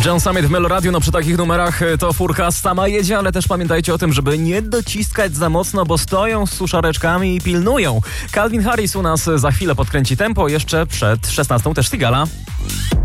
John Summit w Meloradiu, no przy takich numerach to furka sama jedzie, ale też pamiętajcie o tym, żeby nie dociskać za mocno, bo stoją z suszareczkami i pilnują. Calvin Harris u nas za chwilę podkręci tempo, jeszcze przed 16 też Sigala.